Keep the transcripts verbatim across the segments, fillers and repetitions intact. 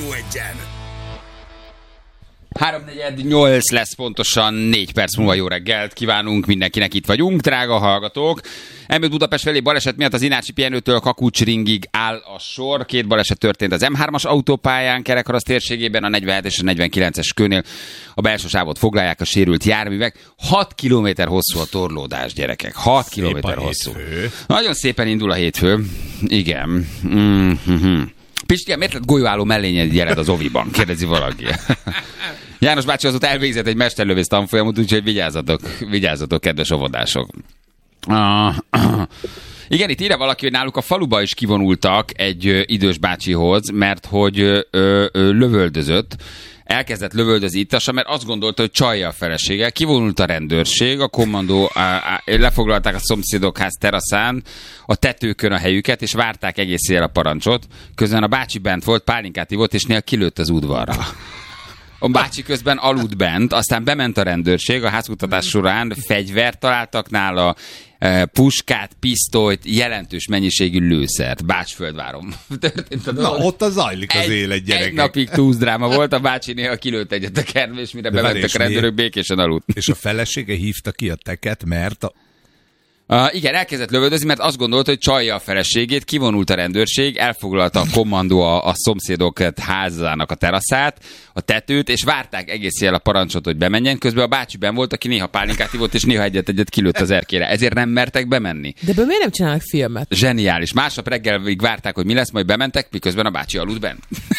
Jó egyen! háromnegyed nyolc lesz pontosan, négy perc múlva jó reggelt kívánunk mindenkinek, itt vagyunk, drága hallgatók. Elmúlt Budapest felé baleset miatt az Inácsi pihenőtől Kakucsringig áll a sor. Két baleset történt az em hármas autópályán Kerekarasz térségében, a negyvenhet és a negyvenkilences kőnél. A belső sávot foglalják a sérült járművek. hat kilométer hosszú a torlódás, gyerekek. hat kilométer hosszú. Nagyon szépen indul a hétfő. Igen. Mm-hmm. Pisti, miért lett golyóálló mellényed jered az oviban? Kérdezi valaki. János bácsi azóta elvégzett egy mesterlövész tanfolyamot, úgyhogy vigyázzatok, vigyázzatok, kedves óvodások. Uh, uh. Igen, itt írja valaki, hogy náluk a faluba is kivonultak egy ö, idős bácsihoz, mert hogy ö, ö, lövöldözött. Elkezdett lövöldözni ittasa, mert azt gondolta, hogy csalja a felesége. Kivonult a rendőrség, a kommandó, á, á, lefoglalták a szomszédok ház teraszán, a tetőkön a helyüket, és várták egész éjjel a parancsot. Közben a bácsi bent volt, pálinkát ivott, és néha kilőtt az udvarra. A bácsi közben aludt bent, aztán bement a rendőrség, a házkutatás során fegyvert találtak nála, puskát, pisztolyt, jelentős mennyiségű lőszert. Bácsföldváron történt a dolog. Na, ott a zajlik az egy, élet, gyerekek. Egy napig túzdráma volt, a bácsi néha kilőtt egyet a kertbe, és mire de bementek a rendőrök, békésen aludt. És a felesége hívta ki a teket, mert... A... Uh, igen, elkezdett lövöldözni, mert azt gondolta, hogy csalja a feleségét, kivonult a rendőrség, elfoglalta a kommandó a, a szomszédok házának a teraszát, a tetőt, és várták egész éjjel a parancsot, hogy bemenjen. Közben a bácsi benn volt, aki néha pálinkát ivott, és néha egyet-egyet kilőtt az erkére. Ezért nem mertek bemenni. De ebből miért nem csinálnak filmet? Zseniális. Másnap reggelig várták, hogy mi lesz, majd bementek, miközben a bácsi aludt benn.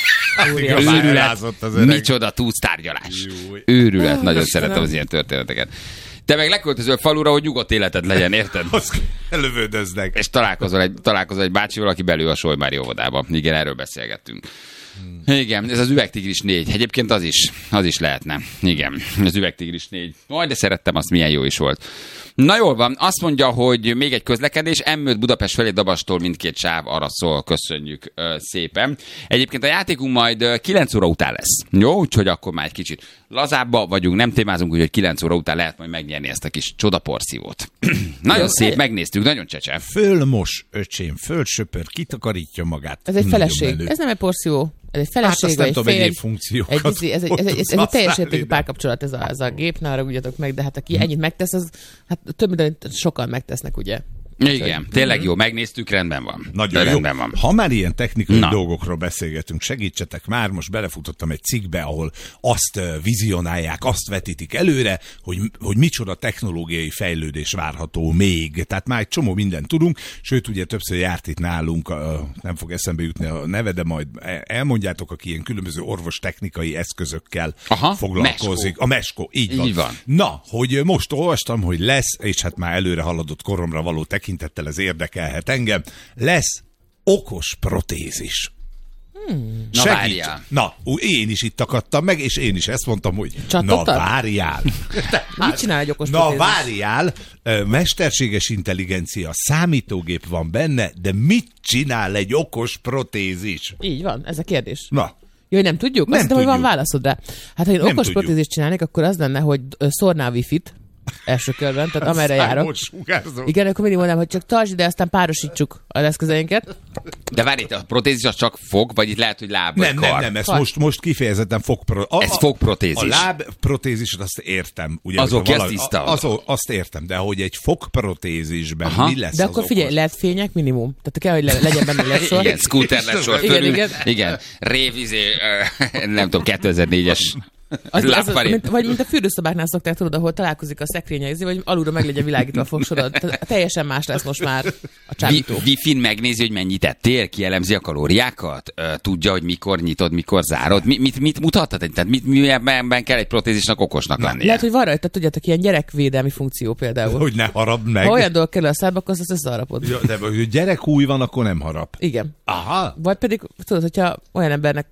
Őrület. Micsoda túlztárgyalás. Őrület. Oh, nagyon szeretem az ilyen történeteket. Te meg leköltözöl falura, hogy nyugodt életed legyen, érted? Azt lövöldöznek. És találkozol egy, találkozol egy bácsival, aki belül a Solymári óvodába. Igen, erről beszélgettünk. Hmm. Igen, ez az Üvegtigris négy. Egyébként az is, az is lehetne. Igen, az Üvegtigris négy. Majd de szerettem, azt milyen jó is volt. Na jól van, azt mondja, hogy még egy közlekedés, em öt Budapest felé Dabastól mindkét sáv arra szól, köszönjük uh, szépen. Egyébként a játékunk majd uh, kilenc óra után lesz. Jó, úgyhogy akkor már egy kicsit lazábba vagyunk, nem témázunk, úgyhogy kilenc óra után lehet majd megnyerni ezt a kis csodaporszívót. Nagyon jó, szép, megnéztük, nagyon csecse. Fölmos, öcsém, fölsöpör, kitakarítja magát. Ez egy feleség, ez nem egy porszívó. Ez egy feleség, hát nem egy tudom, fél, egyéb funkciókat. Egy, ez, ez, ez, ez, ez egy teljes értékű párkapcsolat ez a, ez a gép, ne arra ugyatok meg, de hát aki ennyit megtesz, az hát több, mint sokan megtesznek, ugye? Igen, tényleg jó, megnéztük, rendben van. Nagyon jó. Rendben van. Ha már ilyen technikai Na. dolgokról beszélgetünk, segítsetek már, most belefutottam egy cikkbe, ahol azt vizionálják, azt vetítik előre, hogy, hogy micsoda technológiai fejlődés várható még. Tehát már egy csomó mindent tudunk, sőt, ugye többször járt itt nálunk, nem fog eszembe jutni a neve, de majd elmondjátok, aki ilyen különböző orvostechnikai eszközökkel Aha, foglalkozik. Meskó. A Meskó, így van. így van. Na, hogy most olvastam, hogy lesz, és hát már előre haladott koromra való tekintettel, ez érdekelhet engem, lesz okos protézis. Hmm. Na várjál. Na, én is itt akadtam meg, és én is ezt mondtam, hogy Csattottad? na várjál. Mit csinál egy okos na protézis? várjál, mesterséges intelligencia, számítógép van benne, de mit csinál egy okos protézis? Így van, ez a kérdés. Na. Jó, nem tudjuk? Nem Azt hiszem, hogy van tudjuk. válaszod rá. Hát, ha én Nem okos tudjuk. protézist csinálnék, akkor az lenne, hogy szórnál wifi-t első körben, tehát amerre járok. Igen, akkor mindig mondom, hogy csak tartsd, de aztán párosítsuk az eszközeinket. De várj, a protézis az csak fog, vagy itt lehet, hogy láb vagy Nem, kar? nem, nem, ez most, most kifejezetten fogprotézis. Ez fogprotézis. A lábprotézist azt értem. Ugye, az oké, valaki, azt tiszta. Az, azt értem, de hogy egy fogprotézisben Aha. mi lesz De az akkor figyelj, okos? lehet fények minimum. Tehát kell, hogy le, legyen benne lesor. Igen, scooter lesor igen, fölül. igen. Igen, révizé, nem tudom, kétezer-négyes Az, az, az, mint, vagy mint a fürdőszobáknál szokták, tudod, ahol találkozik a szekrénye, vagy alulra meg legyen világítva a fogsorod. Tehát teljesen más lesz most már a csábító. Vi- Wi-Fi-n megnézi, hogy mennyit ettél, kielemzi a kalóriákat, tudja, hogy mikor nyitod, mikor zárod. Mi, mit, mit mutathat? Tehát mit, miben kell egy protézisnak okosnak lennie? Lehet, hogy van rajta, tudjátok, ilyen gyerekvédelmi funkció például. Hogy ne harap meg. Ha olyan dolog kerül a szárba, akkor azt összeharapod. Ja, de hogy gyerekúj van, akkor nem harap. Igen. Aha. Vagy pedig, tudod, hogyha olyan embernek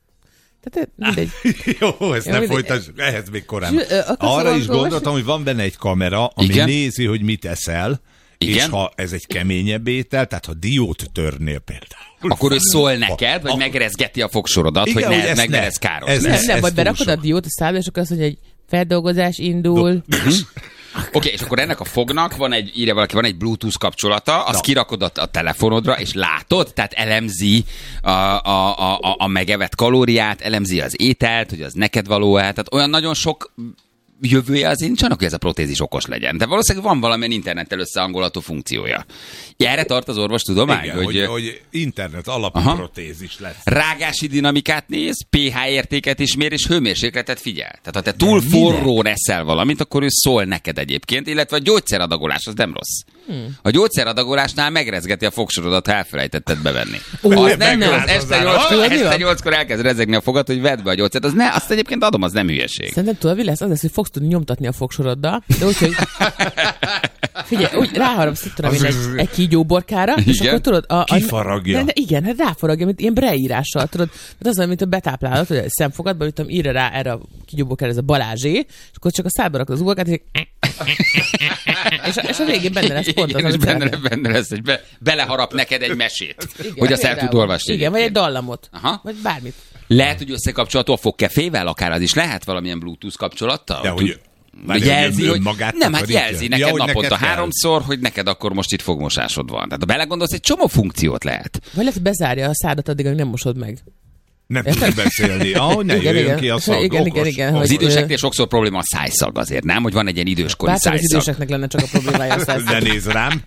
Tehát mindegy. Jó, ezt Jó, nem mindegy. folytassuk, ehhez még korán. Zsű, ö, akarsz Arra is valami gondoltam, hogy van benne egy kamera, ami Igen? nézi, hogy mit eszel, Igen? és ha ez egy keményebb étel, tehát ha diót törnél például. Akkor ő szól neked, vagy a- megrezgeti a fogsorodat, Igen, hogy hogy ne, ezt meg ne ne. lesz káros. Ez Nem, Ez- nem, ez vagy túl berakod a sok. diót a szádba, és akkor azt mondja, hogy feldolgozás indul. Oké, okay, és akkor ennek a fognak van egy, írja valaki, van egy Bluetooth kapcsolata, azt no. kirakod a, a telefonodra, és látod, tehát elemzi a, a, a, a megevett kalóriát, elemzi az ételt, hogy az neked való-e, tehát olyan nagyon sok jövője azért nincs annak, hogy ez a protézis okos legyen. De valószínűleg van valamilyen internettel összehangolható funkciója. Erre tart az orvostudomány? Igen, hogy, hogy, hogy internet alapú aha. protézis lesz. Rágási dinamikát néz, pH értéket is mér, és hőmérsékletet figyel. Tehát ha te túl de forró eszel valamit, akkor ő szól neked egyébként, illetve a gyógyszeradagolás az nem rossz. Hmm. A gyógyszeradagolásnál megrezgeti a fogsorodat, ha elfelejtetted bevenni. Uh, az nem jó, az este nyolckor elkezd rezegni a fogad, hogy vedd be a gyógyszert. Az ne, azt egyébként adom, az nem hülyeség. Szerintem tudod, mi lesz? Az lesz, hogy fogsz tudni nyomtatni a fogsoroddal, de úgy, hogy figyelj, úgy ráharapsz, tudom én, egy, egy kígyóborkára, és akkor tudod... A, a, kifaragja. De, de igen, hát ráfaragja, mint ilyen breírással, tudod. Tehát az olyan, mint a betáplálod, hogy a szemfogadban, hogy írja rá erre a kígyóborkára, ez a Balázsé, és akkor csak a szádba rakod az uborkát, és, és, a, és a végén benne lesz pont az, igen, és benne, benne lesz, hogy be, beleharap neked egy mesét, igen, hogy azt el tud olvasni. Igen, vagy egy dallamot, aha. vagy bármit. Lehet, hogy összekapcsolható a fogkefével, akár az is lehet valamilyen Bluetooth kapcsolattal? De hogy... Hogy jelzi, hogy nem, hát jelzi neked ja, naponta neked háromszor, hogy neked akkor most itt fogmosásod van. Tehát ha belegondolsz, egy csomó funkciót lehet. Vagy lehet, bezárja a szádat addig, amíg nem mosod meg. Nem tudsz beszélni. Ahogy ne jöjjön igen, ki a szag. Igen, igen, igen, az időseknél sokszor probléma a szájszag azért, nem? Hogy van egy ilyen időskori bárcsak szájszag. Az időseknek lenne csak a problémája a szájszag. Ne nézz rám.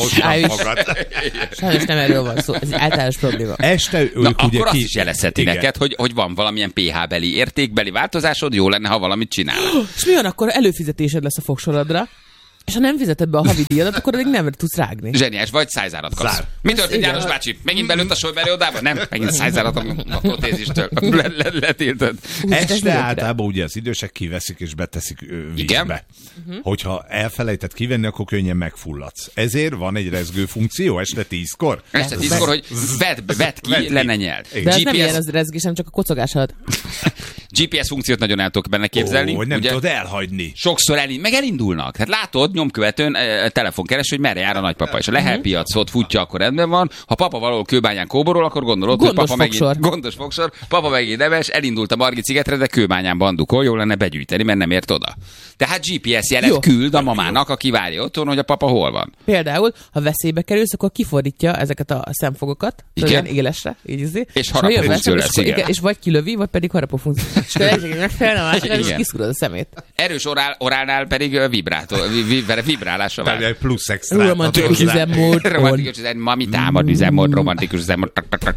Sajnos nem erről van szó. Ez egy általános probléma. Este ők na, ugye akkor ki... azt is jelezheti neked, hogy, hogy van valamilyen pH-beli, értékbeli változásod, jó lenne, ha valamit csinál. És mi van, akkor előfizetésed lesz a fogsorodra? És ha nem fizeted be a havi díjadat, akkor addig nem tudsz rágni. Zseniás, vagy szájzárat kapsz. Zár. Mi történt, János bácsi? Megint belőtt a sojberő odába? Nem, megint szájzárat a protézistől. Letiltod. Este általában ugye az idősek kiveszik és beteszik vízbe. Uh-huh. Hogyha elfelejtett kivenni, akkor könnyen megfulladsz. Ezért van egy rezgő funkció este tízkor. Este tízkor, hogy vedd, vedd ki, vedd le ne nyeld. De ez nem ilyen az rezgés, hanem csak a kocogás alatt. gé pé es funkciót nagyon el tudok benne képzelni. Ó, hogy nem ugye? tudod elhagyni. Sokszor elind, meg elindulnak. Hát látod, nyomkövetőn e, telefonkeres, hogy merre jár a nagypapa. És a lehelpiacot futja, akkor rendben van. Ha papa valahol kőbányán kóborol, akkor gondolod, gondos hogy papa fogsor. megint gondos fogsor, papa megint neves, elindult a Margit szigetre, de kőbányán bandukol, jó lenne begyűjteni, mert nem ért oda. Tehát gé pé es jelet jó. küld a mamának, aki várja otthon, hogy a papa hol van. Például, ha veszélybe kerülsz, akkor kifordítja ezeket a szemfogokat, ilyen élesre, így izé. És harapó funkció lesz, igen. És vagy kilövi, vagy pedig harapó funkció. És és kiszúrod a szemét. Erős orál, orálnál pedig vibrátó, vibrálásra vár. Egy plusz extra. Romantikus üzemmód. Romantikus üzemmód, mami támad üzemmód, romantikus üzemmód.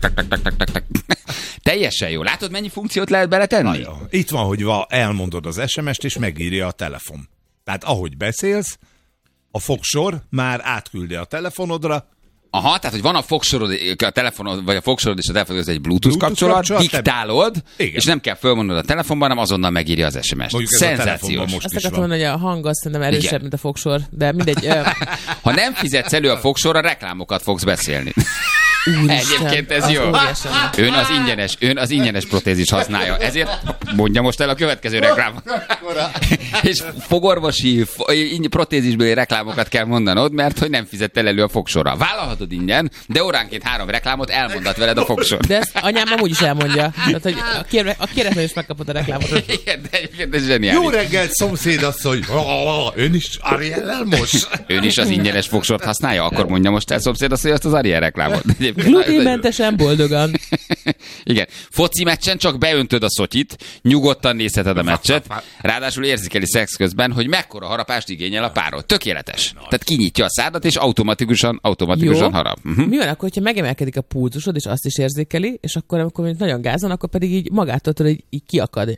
Teljesen jó. Látod, mennyi funkciót lehet beletenni? Itt van, hogy elmondod az es em est, és megírja a telefon. Tehát ahogy beszélsz, a fogsor már átküldi a telefonodra. Aha, tehát, hogy van a fogsorod, a telefonod, vagy a fogsorod és a telefonod, ez egy Bluetooth, Bluetooth kapcsolat, kapcsolat, diktálod, igen. És nem kell fölmondod a telefonban, hanem azonnal megírja az es em est. Szenzációs. Azt akartam mondani, hogy a hang azt szerintem erősebb, igen. mint a fogsor, de mindegy. Ha nem fizetsz elő a fogsorra, reklámokat fogsz beszélni. Úristen, egyébként ez jó. Ön az ingyenes, ön az ingyenes protézis használja. Ezért mondja most el a következő reklám. És fogorvosi, protézisbeli reklámokat kell mondanod, mert hogy nem fizettél elő a fogsorra. Vállalhatod ingyen, de óránként három reklámot elmondat veled a fogsor. De ezt anyám amúgy is elmondja. Tehát, hogy a, kérve, a kéretlen is megkapod a reklámot. Igen, de egyébként ez zseniális. Jó reggelt, szomszédasszony! Ön is Ariellel most? Ön is az ingyenes fogsort használja? Akkor mondja most el szomszédasszony azt az Ariel reklámot. Gluténmentesen boldogan. Igen. Foci meccsen csak beöntöd a szotyit, nyugodtan nézheted a meccset, ráadásul érzékeli szex közben, hogy mekkora harapást igényel a párod. Tökéletes. Tehát kinyitja a szádat, és automatikusan, automatikusan harap. Uh-huh. Mi van akkor, hogyha megemelkedik a pulzusod, és azt is érzékeli, és akkor, amikor nagyon gázon, akkor pedig így magától tudod, hogy így kiakad.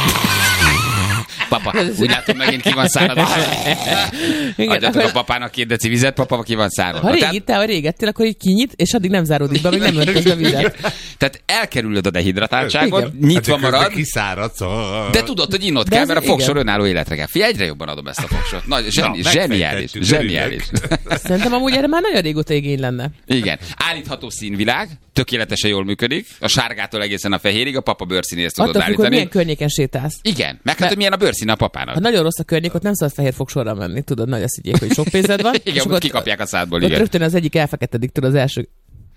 Papa, úgy látom, megint ki van szárad. Adjatok a papának két deci vizet, papa ki van szárad. Ha régi, te a régettél, akkor így kinyit, és addig nem záródik be, még nem öntöz a vizet. Tehát elkerülöd a dehidratáltságot, igen. Nyitva hát, marad. Kiszáradsz. De tudod, hogy innod kell, mert a fogsor igen. önálló életre kell. Fie, egyre jobban adom ezt a fogsort. Nagy, zseni, Na, zseniális. Zseniális. Szerintem amúgy erre már nagyon régóta igény lenne. Igen. Állítható színvilág, tökéletesen jól működik. A sárgától egészen a fehérig, a papa bőrszínéhez tudod attól állítani. Attól milyen környéken sétálsz. Igen. Meg hát, hogy milyen a bőrszíne a papának. Ha nagyon rossz a környék, ott nem szabad fehér fogsorra menni, tudod, nagy azt higgyék, hogy sok pénzed van. Igen, ott kikapják a szádból, igen. Rögtön az egyik elfeketedik, tudod, az első.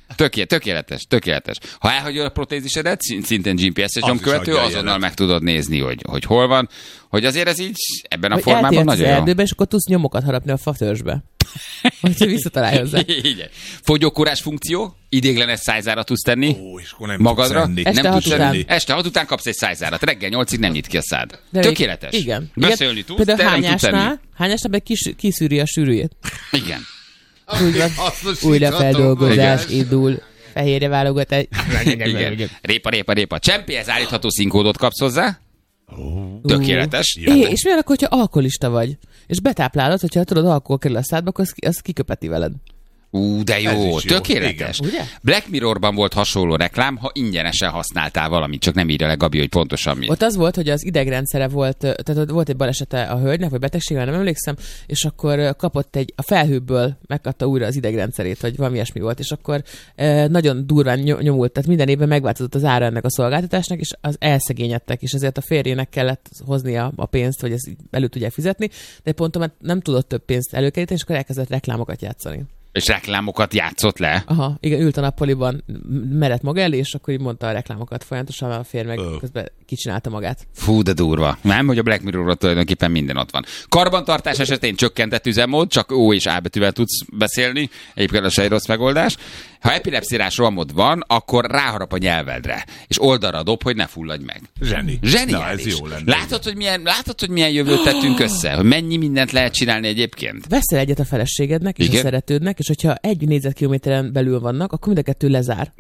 Töké, tökéletes, tökéletes. Ha elhagyod a protézisedet, szintén gé pé es-es nyomkövető, azonnal meg tudod nézni, hogy, hogy hol van. Hogy azért ez így ebben a hogy formában nagyon jó. Erdőbe, és akkor tudsz nyomokat harapni a fatörzsbe. Hogyha visszatalálj hozzá. Igen. Fogyókúrás funkció, idéglenes szájzárat tudsz tenni Ó, és akkor nem magadra. tudsz Este nem hat tudsz után. enni. Este hat után kapsz egy szájzárat. Reggel nyolcig nem nyit ki a szád. De Tökéletes. Még, igen. Beszélni tudsz, Például de nem tudsz enni. hányásnál, hányásnál meg kis, kiszűri a sűrűjét. Igen. Úgy van. Újra feldolgozás indul. Fehérje válogat egy... Igen. Répa, répa, répa. Csempéhez állítható színkódot kapsz hozzá. Tökéletes. É, és milyen akkor, hogyha alkoholista vagy, és betáplálod, hogyha tudod, alkohol kerül a szádba, akkor az, az kiköpeti veled. Ú, de jó, jó, tökéletes. igen. Ugye? Black Mirrorban volt hasonló reklám, ha ingyenesen használtál valamit, csak nem írja le Gabi, hogy pontosan mi. Ott az volt, hogy az idegrendszere volt, tehát ott volt egy balesete a hölgynek, vagy betegsége, nem emlékszem, és akkor kapott egy, a felhőből megkapta újra az idegrendszerét, vagy valami ilyesmi volt, és akkor e, nagyon durván nyomult, tehát minden évben megváltozott az ára ennek a szolgáltatásnak, és az elszegényedtek, és ezért a férjének kellett hoznia a pénzt, hogy ezt elő tudják fizetni, de pont mert nem tudott több pénzt előkeríteni, és akkor elkezdett reklámokat játszani. És reklámokat játszott le. Aha, igen, ült a nappaliban, merett maga elé, és akkor így mondta a reklámokat folyamatosan, a férj meg Ö. közben kicsinálta magát. Fú, de durva. Nem, hogy a Black Mirrorról tulajdonképpen minden ott van. Karbantartás esetén csökkentett üzemmód, csak O és A betűvel tudsz beszélni. Egyébként az se egy rossz megoldás. Ha epilepsziás rohamod van, akkor ráharap a nyelvedre, és oldalra dob, hogy ne fulladj meg. Zseni. Zseniális. Na, ez jó lenne. Látod, hogy milyen, látod, hogy milyen jövőt tettünk össze? Hogy mennyi mindent lehet csinálni egyébként? Veszel egyet a feleségednek és Igen? a szeretődnek, és hogyha egy négyzetkilométeren belül vannak, akkor mind a kettő lezár.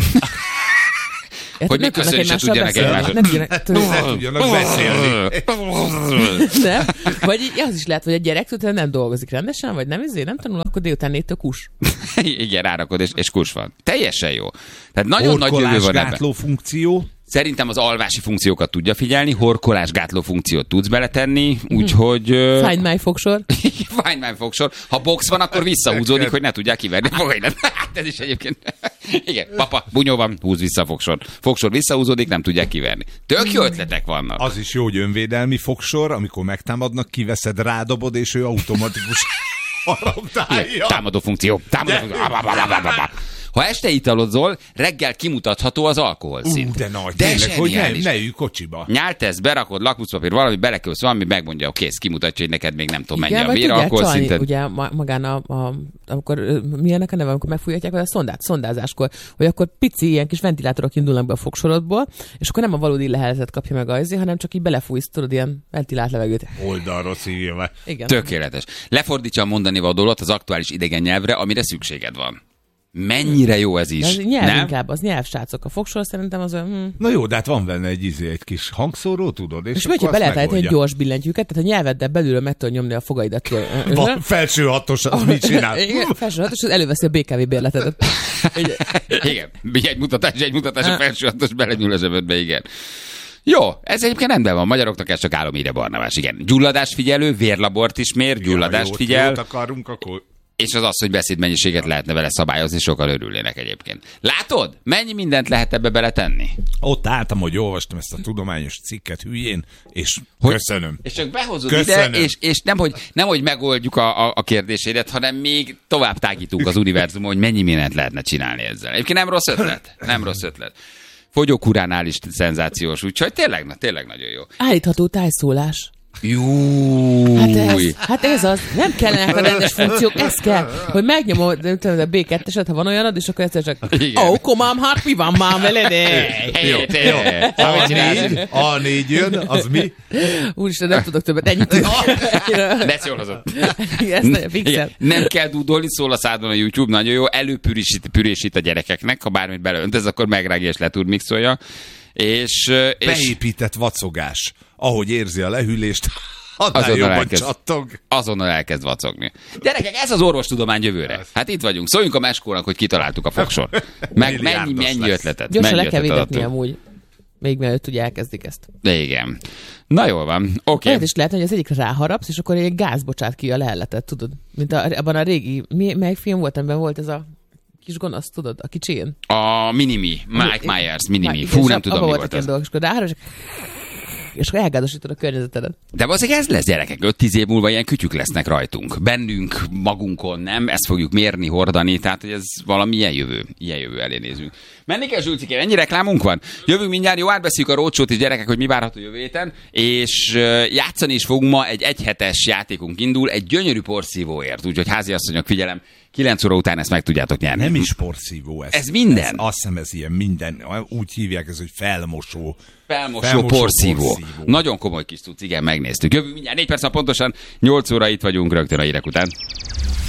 Hogy még köszönni se tudjanak egymáshoz. Nem tudjanak, Ne tudjanak beszélni. nem. Vagy így az is lehet, hogy a gyerek utána nem dolgozik rendesen, vagy nem izé, nem tanul, akkor délután négytől kus. Igen, rárakod, és, és kus van. Teljesen jó. Tehát nagyon nagy jövő van ebben. Horkolásgátló funkció. Szerintem az alvási funkciókat tudja figyelni, horkolásgátló funkciót tudsz beletenni, úgyhogy... Find my fogsor. Find my fogsor. Ha box van, akkor visszahúzódik, hogy ne tudják kiverni a fogaidat. Hát ez is egyébként... Igen, papa, bunyó van, húz vissza a fogsor. Fogsor visszahúzódik, nem tudják kiverni. Tök jó ötletek vannak. Az is jó, hogy önvédelmi fogsor, amikor megtámadnak, kiveszed, rádobod, és ő automatikus haraptálja. Támadó funkció. Támadó funkció. Ha este italozol, reggel kimutatható az alkoholszint. Ú, de nagy, de tényleg, hogy ne, zseniális. ne ülj kocsiba. Nyáltesz, berakod, lakmuszpapír, valami, belekölsz valami, megmondja, kész, kimutatja, hogy neked még nem tudom, mennyi Igen, a vagy vér tudják csalni, alkoholszinted. ugye ma- magán a, a, amikor, milyenek a neve, amikor megfújhatják vele a szondát, szondázáskor, hogy akkor pici ilyen kis ventilátorok indulnak be a fogsorodból, és akkor nem a valódi leheletet kapja meg ajzi, hanem csak így belefújsz, tudod, ilyen ventilált levegőt. Oldalról szívja le. Igen. Tökéletes. Lefordítsa a mondani vadólat az aktuális idegen nyelvre, amire szükséged van. Mennyire jó ez is, De az nyelv nem? inkább, az nyelvsrácok. A fogsor szerintem az olyan... Hm. Na jó, de hát van benne egy, izé, egy kis hangszóró, tudod? És, És akkor hogyha be azt lehet állítani egy megoldja. gyors billentyűket, tehát a nyelveddel belülről meg tudod nyomni a fogaidat. Van felső hatos, az mit csinál? Igen, felső hatos, az előveszi a bé ká vé bérletedet. Igen, egy mutatás, egy mutatás a felső hatos belenyúl a zsebedbe, igen. Jó, ez egyébként rendben van, magyaroknak ez csak álomhíre Barnabás, igen. Gyulladást figyelő, vérlabort is mér, gyulladást jót, figyel. Jót akarunk, akkor... És az az, hogy beszédmennyiséget lehetne vele szabályozni, sokkal örülnének egyébként. Látod? Mennyi mindent lehet ebbe beletenni? Ott álltam, hogy olvastam ezt a tudományos cikket hülyén, és Hogy? köszönöm. És csak behozod Köszönöm. ide, és, és nem, hogy, nem, hogy megoldjuk a, a, a kérdésédet, hanem még tovább tágítunk az univerzumon, hogy mennyi mindent lehetne csinálni ezzel. Egyébként nem rossz ötlet. Nem rossz ötlet. Fogyókúránál is szenzációs, úgyhogy tényleg, na, tényleg nagyon jó. Állítható tájszólás. Júj. Hát ez, hát ez az, nem kellenek a rendes funkciók, ez kell, hogy megnyomod nem tudom, a bé kettőset, ha van olyanod, és akkor egyszer csak, Igen. ó, komám, hát mi van már veled? Jó, jó. A négy, A négy jön, az mi? Úristen, nem tudok többet, ennyit. Lesz jól hozott. Ez nagyon fixel. Igen. Nem kell dúdolni, szól a szádon a YouTube, nagyon jó, előpürésít pürésít a gyerekeknek, ha bármit beleöntesz, akkor megrágja és letud mixolja. És, és Beépített vacogás. Ahogy érzi a lehűlést, annál Azonnal jobban elkezd. csattog. azonnal elkezd vacogni. Gyerekek, ez az orvostudomány jövőre. Hát itt vagyunk. Szóljunk a meskónak, hogy kitaláltuk a fogsort. Meg mennyi, Milliárdos mennyi lesz. ötletet. Gyorsan mennyi le kell ötletet védetni adtunk. amúgy. Még mielőtt ugye elkezdik ezt. De igen. Na jól van. Oké. Okay. Okay. is lehet, hogy az egyik ráharapsz, és akkor egy gáz bocsát ki a leheletet, tudod? Mint a, abban a régi, mi, melyik film volt, amiben volt ez a kis gonosz, tudod? A kicsén. A Minimi. Mike Myers, Minimi. Fú, nem tudom, mi volt ez. az. Dolgok, és akkor ráharap, és és akkor elgázosítod a környezetedet. De azért ez lesz, gyerekek, öt-tíz év múlva ilyen kütyük lesznek rajtunk. Bennünk, magunkon, nem? Ezt fogjuk mérni, hordani, tehát hogy ez valami ilyen jövő, ilyen jövő elé nézünk. Menni kell, Zsülcike, ennyi reklámunk van? Jövünk mindjárt, jó, átbeszéljük a rócsót is, gyerekek, hogy mi várható jövő héten, és játszani is fogunk ma, egy egyhetes játékunk indul, egy gyönyörű porszívóért, úgyhogy háziasszonyok, figyelem, kilenc óra után ezt meg tudjátok nyerni. Nem is porszívó ez. Ez minden. Ez, azt hiszem, ez ilyen minden. Úgy hívják ez, hogy felmosó. Felmosó, Felmosó porszívó. porszívó. Nagyon komoly kis tudsz, igen, megnéztük. Jövünk mindjárt négy perc, pontosan nyolc óra itt vagyunk rögtön a hírek után.